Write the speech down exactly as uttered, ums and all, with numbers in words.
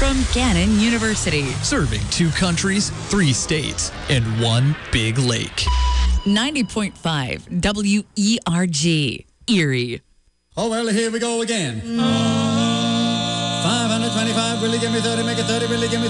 from Gannon University. Serving two countries, three states, and one big lake. ninety point five W E R G, Erie. Oh, well, here we go again. five hundred twenty-five, will you give me thirty, make it thirty, will you give me